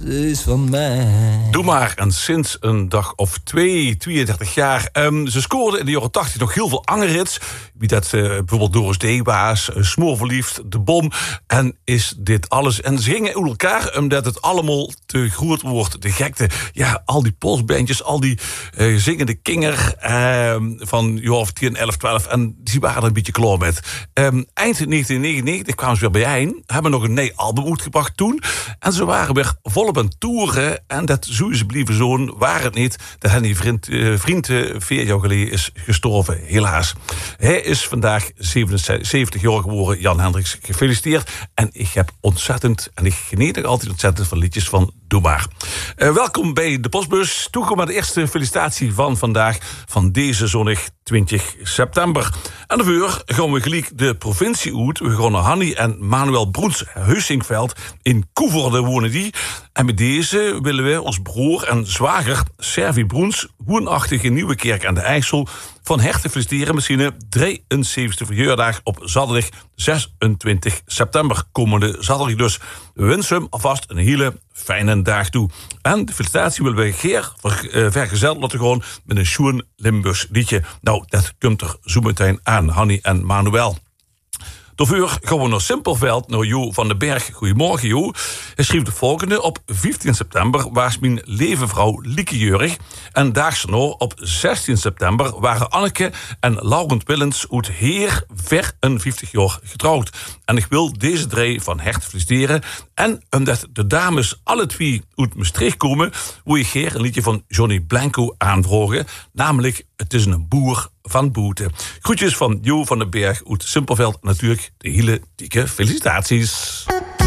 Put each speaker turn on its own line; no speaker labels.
is van mij.
Doe maar, en sinds een dag of 32 jaar. Ze scoorden in de jaren 80 nog heel veel angerits. Wie dat bijvoorbeeld Doris D. was, Smoorverliefd, De Bom. En is dit alles. En ze gingen uit elkaar omdat het allemaal te groot wordt. De gekte, ja, al die polsbandjes, al die zingende kinger van jaar of 10, 11, 12. En die waren er een beetje klaar met. Eind 1999 kwamen ze weer bijeen. Hebben nog een nieuw album uitgebracht toen. En ze waren weer volop aan toeren. En dat zou ze blijven zo'n, waar het niet dat Henny vriend 4 jaar geleden is gestorven, helaas. Hij is vandaag 77 jaar geworden. Jan Hendricks, gefeliciteerd. En ik heb ontzettend, en ik geniet nog altijd ontzettend van liedjes van Doe maar. Welkom bij de Postbus. Toekom aan de eerste felicitatie van vandaag, van deze zonnig 20 september. En daarvoor gaan we gelijk de provincie uit. We gaan naar Hanny en Manuel Broens Huisingveld. In Koevoorde wonen die. En met deze willen we ons broer en zwager Servi Broens, woonachtig in Nieuwekerk aan de IJssel, van harte feliciteren met zijn 73e verjaardag op zaterdag 26 september. Komende zaterdag dus. We wensen hem alvast een hele fijne dag toe. En de felicitatie willen we Geer vergezeld laten gaan met een schoon Limburgs liedje. Nou, dat komt er zo meteen aan, Hanny en Manuel. Daarvoor gaan we naar Simpelveld, naar Jo van den Berg. Goedemorgen, Jo. Hij schreef de volgende. Op 15 september was mijn levenvrouw Lieke Jeurig. En daags erna, op 16 september, waren Anneke en Laurent Willens uit Heer ver een 50 jaar getrouwd. En ik wil deze drie van harte feliciteren. En omdat de dames alle twee uit Maastricht komen, wil je Geer een liedje van Johnny Blanco aanvragen. Namelijk, het is een boer van Boete. Groetjes van Jo van den Berg uit Simpelveld. Natuurlijk de hele dikke felicitaties.